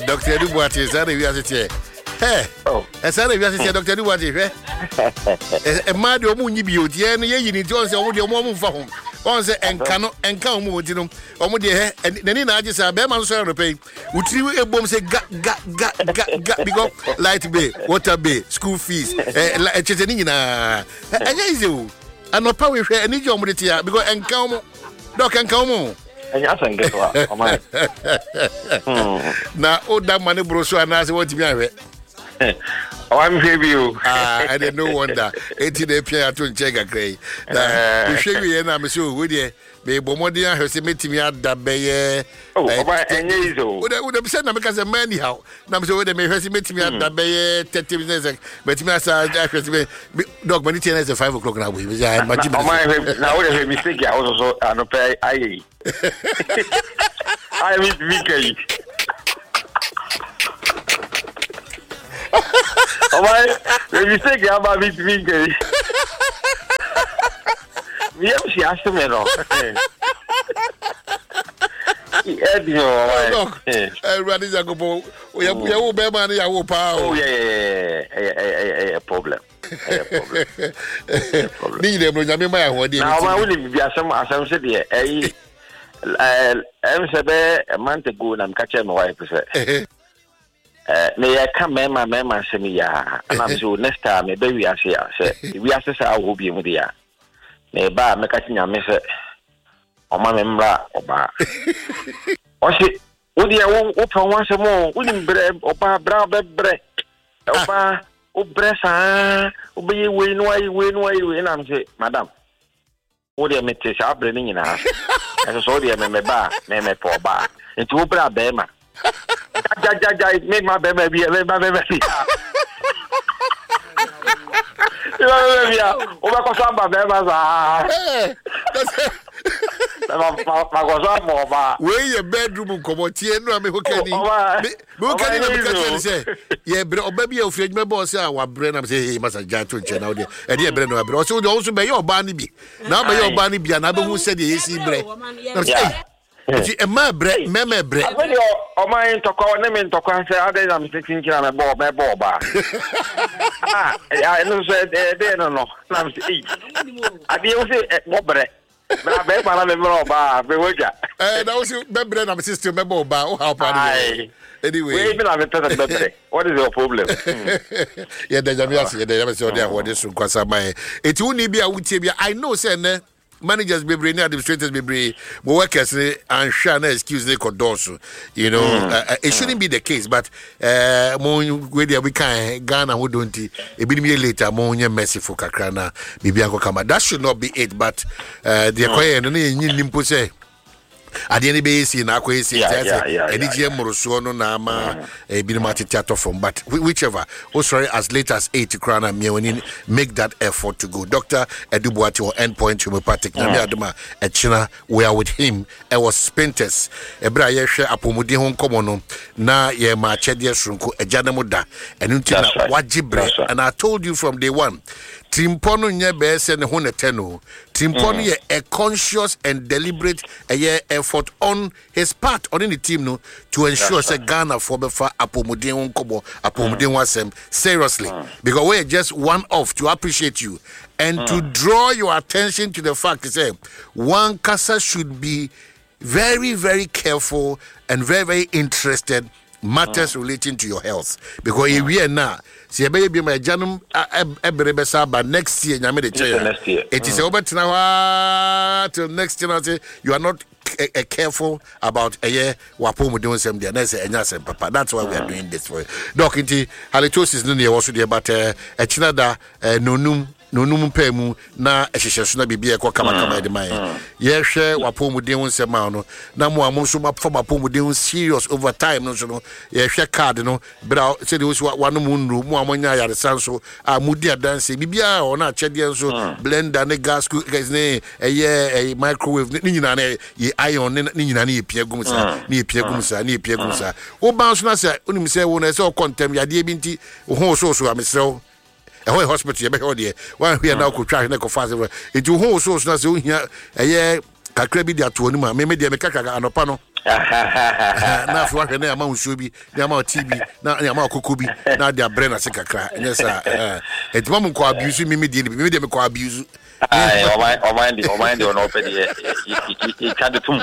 Dr. Dubois is that we are here. Hey, as I was Dr. Dubois, a mad woman, you need to answer your mom for home. Once and cannot and come with you, or dear, and then I just a bearman sir pay. Would you bomb say got because light bay, water bay, school fees, Chetanina. And you, and no power, and need your money because and come, Doc and come. Yes, and get what? Now, all that money brochure and I want to be a I'm here you. I didn't know wonder. 80 day Pierre to check a gray. You show me and I'm sure with you. Be Bomodia has met me at the bay. Oh, would have said because a man how. I'm sure they may have met me at the bay 30 minutes. But me as I dog when it is 5 o'clock now. We are much now. What mistake I also an pay. I mean, VK. Oh my, when you say about it, we have she asked me no. Everybody is a couple. We have money. I will power. Oh yeah, problem. Need them. Now I will be some said here. I'm a month ago and I'm catching my wife. May I come, Mamma, send me, and I'm so next time, maybe we are here. We are say I will be with you. May ba make catching a mess on my member or bar. Or she would you open once more, wouldn't bread or bar brown bread. Oh, bar, oh, breast, obey win, why, I'm say, Madam. Would you make this up bringing in us? As a soldier, may bar, may poor bar, and two bra bema. Make my baby, let my baby. Where your bedroom come out here? No, I'm say, yeah, but baby, your friend, my boss, our brain, I'm saying, he must have got to channel there. And dear Breno, but also by your Barney B. Now by your Barney B, and I who said the AC bread. A my bread, meme bread. Oh, my to call them in to answer. I'm thinking I'm a bob, my bob. I know said they don't know. I'm eat. I didn't say what bread. But I bet my member bar, Bewega. And also, bread, I'm sister member bar. How funny. Anyway, even I'm a what is your problem? Yeah, there's a never saw there what this was my. It won't be a would I know, sir. Managers be bring, administrators be bring, workers and share no excuse they could also. You know, it shouldn't be the case, but more where we can Ghana who don't it be me later more messy for Kakrana, maybe Uncle Kama. That should not be it, but the acquire and you say. At the end of the day, in Aquasi, any GM Morosuano Nama, a Binamati theatre from, but whichever, sorry, as late as 80 krana, me make that effort to go. Dr. Edubuati or endpoint homeopathic, Namiadama, at China, we are with him. I was Spinters, a Brayesha, Apomudi Hong Komono, na ye ma Chedia Shrunko, a Janamuda, and until Wajibre. And I told you from day one. Trimpono nye bese ne hone teno. Trimpono ye a conscious and deliberate effort on his part on the team no to ensure say Ghana for befa apomuden nkobo apomuden wasem seriously because we're just one off to appreciate you and to draw your attention to the fact say one kasa should be very very careful and very very interested matters relating to your health because if we are now see baby my janum eberebesa but next year nyame de cheya it is over till next year say you are not careful about a year wapomu doing some there na say enya sem papa that's why we are doing this for you doc inti halitosis no ne also there but chinada nonum pemu na ehyehyso na bibia ekwa kama de man ye hwe wapomuden ho nsema no na mo amonso mafama pomuden serious over time no so no ye hwe card no bra se de wo wanu munru mo amonya yare sanso amudi adanse bibia ona chede nso blender ne gas guys ne eye microwave ni nyina na ye iron ne nyina na ye pia gumsa wo ban so na se onim se wo na se o kontem yade bi nti ho so amesrew a whole hospital, you better hear one here now could try to fast. It you hold so as you hear a year, Kakrebi, that to him, maybe the Mekaka and Opano. na afọ ahwe na ama nsuo bi na ama TB na ama kokko bi na dia brain ase kakra yes etima mo ko abuse me de me ko abuse o mind on open here it can't do.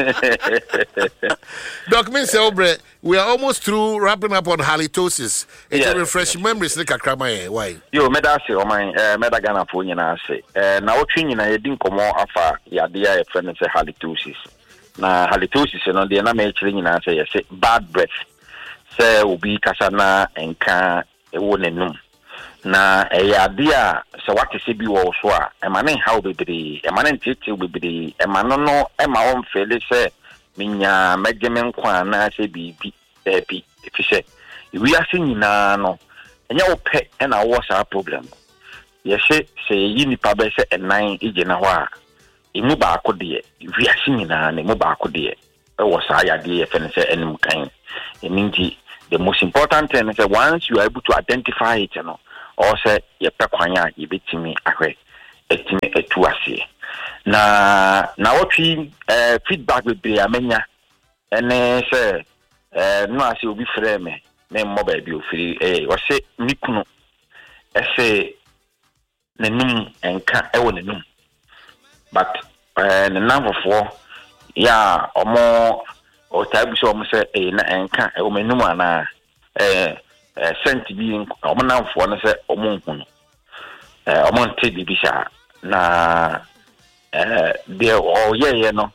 Doc means Obre, we are almost through wrapping up on halitosis. It's a refresh memories like akrama why yo medase o man medagana fo nyina ase na wotwe nyina ye din komo afa ya de ya friend say halitosis na halitosis no de na me kire nyina say yes bad breath say obi kasa na enka ewo nenum na ya de a se wate se bi wo so a e ma ne how bebere e ma ne ntete bebere e ma no no e ma won fele se minya megemen kwa na se bibi bi efise wi ase nyina no enya wo pe e na wo sa problem yese se yi nipa be se enan igena ho a emu ba akode wi ase nyina na emu ba akode e wo sa ya de e fene se enum kan eminti the most important thing is that once you are able to identify it, you know, or say ye pekwanya ye betimi ahwe etimi etu ase na what we feedback we be amenya ene say no ase obi frɛ me mobile bi ofiri wo se nikunu ese nenum enka ewo nenum but ne namfofo ya omo o tabi so omo se na enka ewo menum ana sent bi omo namfo no se omo nkunu omo nte bi sha na de o ye no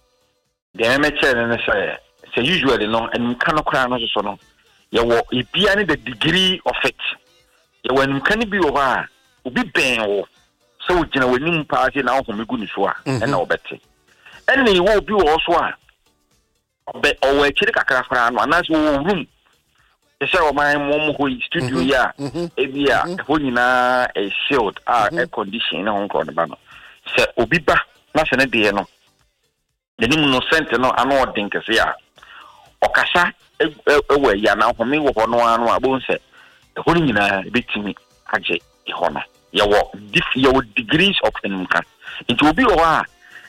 de me chere ne say usually no and kan okra no so no ye wo ibia ne the degree of it ye when kan bi wo ba obi ben wo so ugina wanim paase na ho megu ni so a na obete ene wo bi wo so a obe o we kire kakra fra no anas wo room e say o man mo ho studio ya e bia ho nyina e shield air condition na ho ko ba no se obi ba na se ne de no denim no center no ano odin kese ya okasa ewe ya na ho me wo ho no anu abon se ho nyina betimi age e ho no your degrees of enumka into obi o ha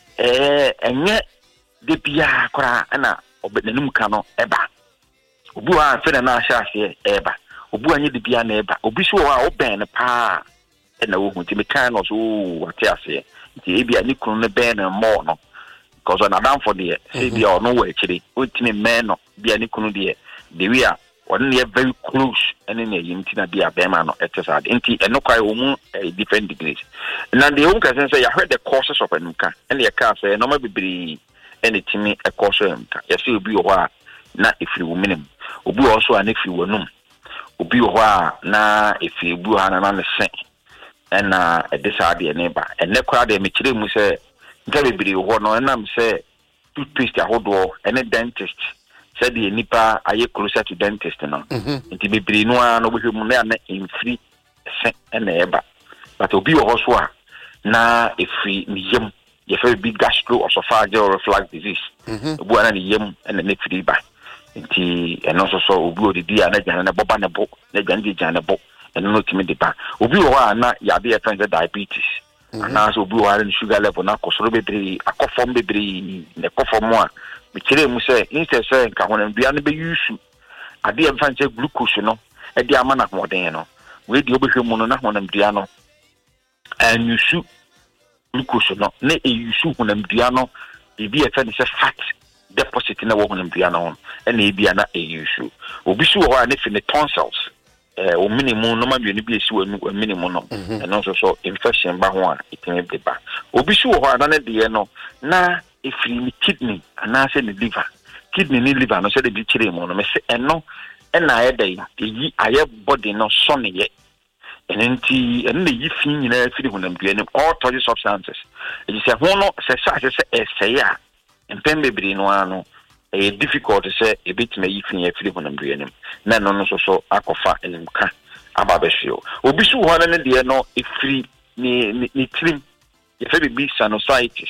enye de bia kora na obenenumka no eba obi ha fe na ahase eba obi anye de bia na eba obi so ha oben pa na wo hunti me kan no so wate ase nti ebia ni kunu ne ben mo no because na dan for the say bia no we kire ontime men no bia ni kunu de we are one near very close and in a yintina be a bema no exercise inti and no quite different degrees. Now the own can say I heard the courses of Enuka and the car say no maybe anything a course yes will be a not if you minimum will be also an if you were num will be na if you do an same and at this idea neighbor and the crowd they make him say very one and I'm say toothpaste a hold and a dentist said the nipa aye closer to dentist no nti bebre no no bohwemu na na infri se na eba but obi wo so a na efri niyem ye fa big gastroesophageal reflux disease obu ana niyem na na firi ba nti eno so obi odidi ana gyan na boba ne bo na gyan ne bo eno no timi de ba obi wo a na ya be friend diabetes ana so obi wo a sugar level na kosoro bebre akofom bebre ne kofom a mikire mu se instead say nka hono bia no be use ade em fanche glucose no e dia ama na hoden no we di obehwemu no na hono bia no and use glucose no na e use hono bia no e bia fa se fat deposit na wo hono bia no and e bia na e use obi su ho a ne fi ne tonsils o minimum no ma bi bi esi wo minimum no and also so infection ba ho a itime be ba obi su ho a na ne de no na ifri kidney anase ne liver kidney ni liver no se de bi kire mo no me se eno na aye dey yi aye body no so ne ye enti eno ne yi fi nyina firi honam dua ne all toxic substances e se ho no se se ya empembe bri no ano e difficult se e bitima yi fi firi honam dua ne na no so akofa enimka ababehio obi su ho na ne de no ifri ni trim ye fe bi sinusitis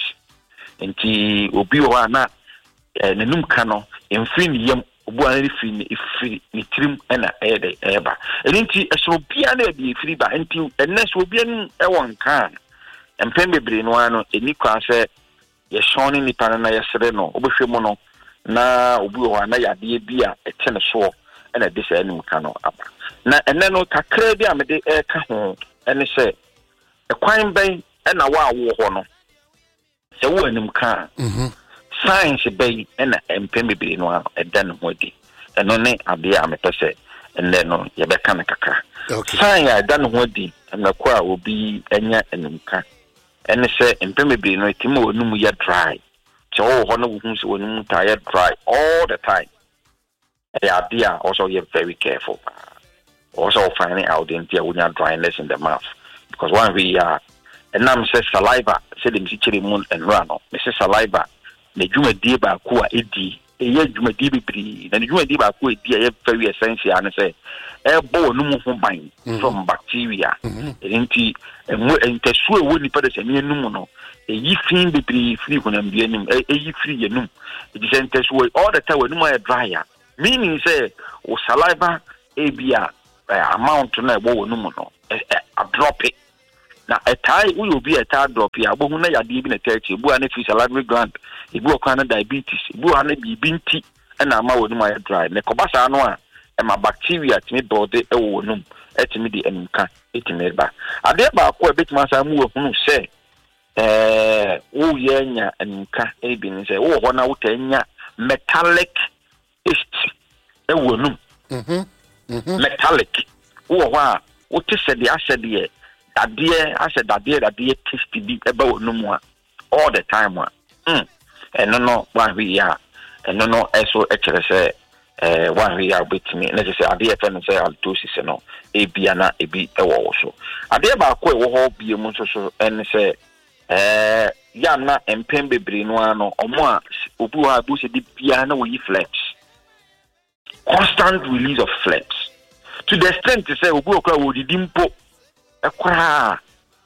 enti obi ho na nenum ka no emfiri ni yam obu an ifiri ni trim na ede eba enti eso bia na bi ifiri ba enti enes obi an ewon kan empembe bre no ano eni kwa se ye shoni ni pana na yesre no obehwe mu no na obi ho na yade bi a etene so na de say anim ka no aba na ene no kakra bi a me de ka ho ene say ekwan ben na wa wo ho no se wo anim ka science ben na empem bibiri no edan ho di eno ne ade a me pese ene no ye be ka me kakra science edan ho di na kwa obi enya anim ka ene say empem bibiri no etimo onum ya dry so ho no hu se onum tire dry all the time. The idea also you're very careful. Also finding out the idea dryness in the mouth. Because when we are and now says saliva, said him see moon and run. Mrs. Saliva, the Juma Diba Kua Edi, a year Juma Dibi, and Juma Diba Kua very essential and say air bone no more from bacteria. And the sure wouldn't put us a mere numono. A ye fin be free when I'm being a ye free num. It is enters way all the time when no dryer. Meaning say o saliva ebia amount na wo no no a drop it na a tie we will be a tie drop ya bo hu na yade bi na touch ebu ana fi salivary gland ebu okwana diabetes ebu ana bi binti na ama wo no ma dry na kobasa no a e ma bacteria timi body e wo no etimi di enumka etimi ba ade ba ko ebetima sa mu wo hu say wo ye nya enumka e bi ni say wo ho na wo tanya metallic ewonum metallic wo wa wo te se de asede dade taste bi eba wonum a all the time wa eno no wa hwi ya eno no eso e kire se wa hwi ya betimi na se ade e fe no se halitosis no e bia na e bi e wo so ade ba ko e wo ho bie mu so en se ya na empem bebre no ano omo a obu ha bu se di bia na wo yi flex constant release of flex to the extent to say obu okra wo didi mpo ekra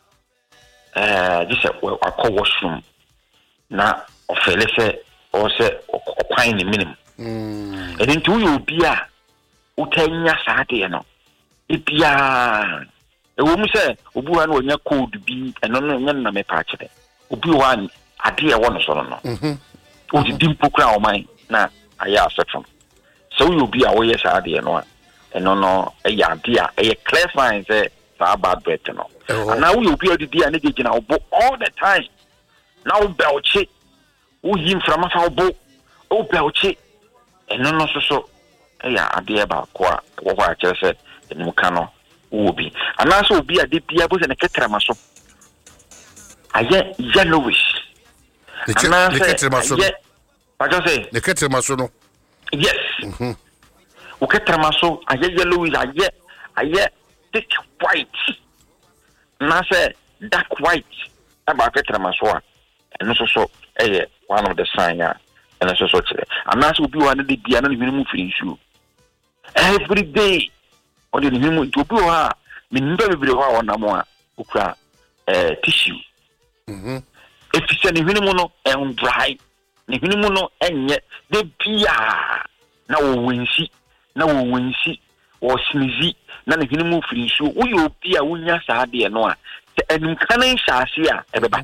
just akọ washroom na ofele se o se okwan ni minimum nti wo obi a utanya saade no ebia ewo mu se obu ha na onya code bi eno no nya na me pa kire obi wa ade e wo no so no o didi mpo kra o man na aya asefam so you be away saade no eno no ya ade a e clear sign say sa bad breath no and now you be odi a na gina obo all the time now belchi wo yim from afa obo o belchi eno no so ya ade ba ko a wo kwa kire say enu ka no wo bi and now so be ade bia bo se na ketrama so aye yellowish the ketrama so what you say the ketrama so no yes. Uketramaso aye yellow is aye thick white. Na say dark white about ketramaso and so one of the sign and so and as will be one of the piano minimum issue every day or the minimum to go ha minimum be wa na mo ukra tissue if it's any minimum no and dry ni minimum no enye de bia na wo winsi wo snizi na ne hini mu firi nsu wo yo bi a wonya saade no a enum kanan shaase a ebeba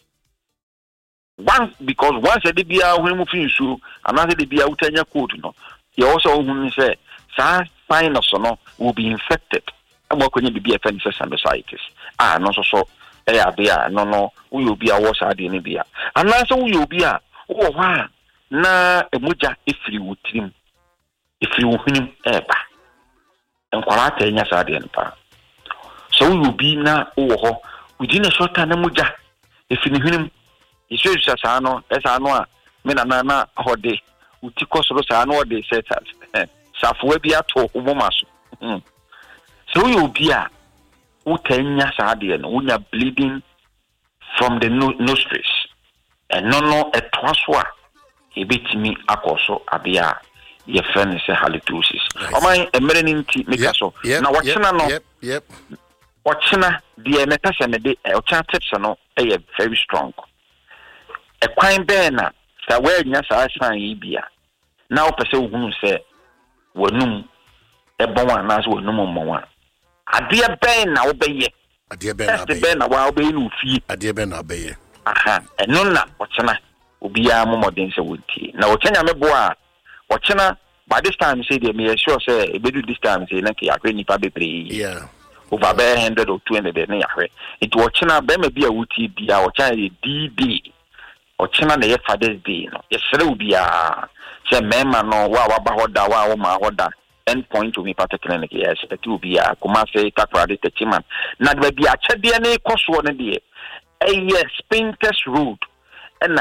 one because once the bia wo mu firi nsu another the bia utanya code no you also who say sa sinus no will be infected amakonya bibia fa ni sinusitis no so bia no wo yo bi a wo saade ni bia anase wo yo bi a wo wa na emuja efiri wutrim if you win eba enkwara ta nya saade npa so you be na wo within a short time muja if you win isu sa no esa no a me na hode utiko so sa no de set safo bi ato umomaso so you be a utanya saade no unya bleeding from the nostrils and no etwaso a ebetimi akoso abia your friend is halitosis. O my emereninti make so. Now watchina no. Yep. Watchina the metase me de o chan tips no very strong. E kwan be na sa we nya sa san bia. Now pese ohunu se wonum e bon wa na so wonum mmon. Ade be na wo beye. Ade be na wa wo beye no fie. Ade be na beye. Aha. Eno na watchina obiya mo modern se wonti na o chenya mebo a o chena by this time say they me sure say e bedu this time say na ke akwe nipa bebre over 100 or 200 na yahwe it o chena be me bia wuti bia o chena DD o chena na ye Father's Day no ye sere obiya se mema no wa ba hoda wa o ma hoda end point to me particular na yes that obiya kuma say takra de techiman na de bia chede na ikoso no de Spintex Road and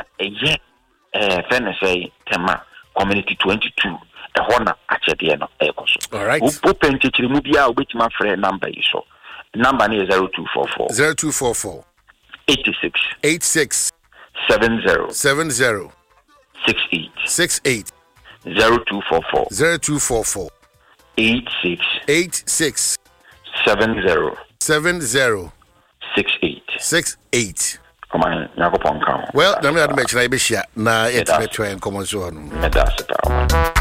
say Tema Community 22 a Hona Achediano Ecoso. All right. Open Chirimubia, which my friend number is so. Number is 0244 86 70 68 0244 86 70 68. Come on, Nakopon. Well, I'm not mentioning I be shot. Nah, it's better and common so on.